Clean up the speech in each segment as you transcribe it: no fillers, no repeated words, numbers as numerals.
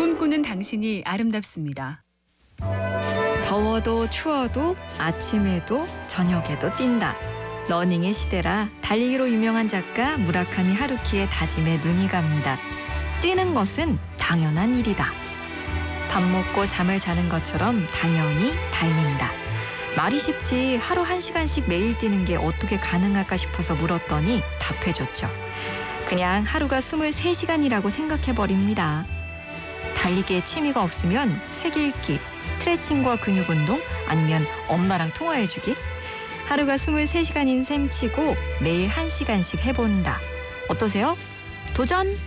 꿈꾸는 당신이 아름답습니다. 더워도 추워도 아침에도 저녁에도 뛴다. 러닝의 시대라 달리기로 유명한 작가 무라카미 하루키의 다짐에 눈이 갑니다. 뛰는 것은 당연한 일이다. 밥 먹고 잠을 자는 것처럼 당연히 달린다. 말이 쉽지 하루 1시간씩 매일 뛰는 게 어떻게 가능할까 싶어서 물었더니 답해줬죠. 그냥 하루가 23시간이라고 생각해버립니다. 달리기에 취미가 없으면 책 읽기, 스트레칭과 근육 운동, 아니면 엄마랑 통화해주기? 하루가 23시간인 셈 치고 매일 1시간씩 해본다. 어떠세요? 도전!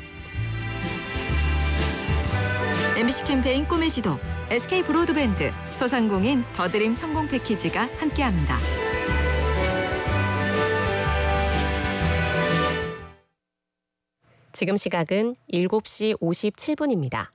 MBC 캠페인 꿈의 지도, SK 브로드밴드, 소상공인 더드림 성공 패키지가 함께합니다. 지금 시각은 7시 57분입니다.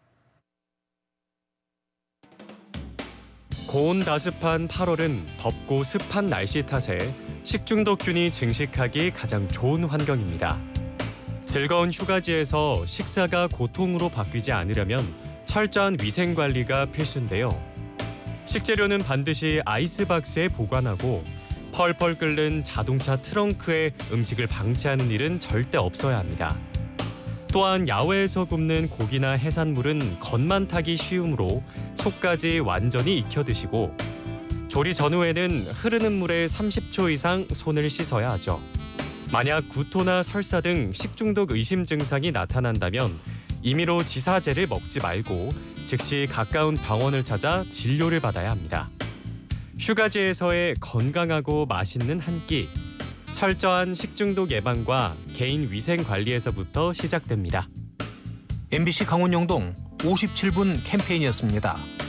고온다습한 8월은 덥고 습한 날씨 탓에 식중독균이 증식하기 가장 좋은 환경입니다. 즐거운 휴가지에서 식사가 고통으로 바뀌지 않으려면 철저한 위생관리가 필수인데요. 식재료는 반드시 아이스박스에 보관하고 펄펄 끓는 자동차 트렁크에 음식을 방치하는 일은 절대 없어야 합니다. 또한 야외에서 굽는 고기나 해산물은 겉만 타기 쉬우므로 속까지 완전히 익혀 드시고 조리 전후에는 흐르는 물에 30초 이상 손을 씻어야 하죠. 만약 구토나 설사 등 식중독 의심 증상이 나타난다면 임의로 지사제를 먹지 말고 즉시 가까운 병원을 찾아 진료를 받아야 합니다. 휴가지에서의 건강하고 맛있는 한 끼. 철저한 식중독 예방과 개인 위생 관리에서부터 시작됩니다. MBC 강원영동 57분 캠페인이었습니다.